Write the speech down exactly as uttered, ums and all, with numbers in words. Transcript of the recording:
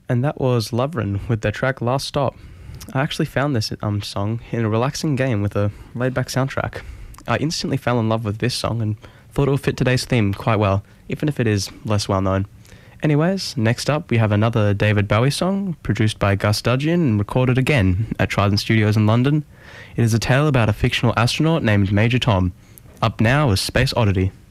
And that was Lovren with their track Last Stop. I actually found this um song in a relaxing game with a laid-back soundtrack. I instantly fell in love with this song and thought it would fit today's theme quite well, even if it is less well known. Anyways, next up we have another David Bowie song, produced by Gus Dudgeon and recorded again at Trident Studios in London. It is a tale about a fictional astronaut named Major Tom. Up now is Space Oddity.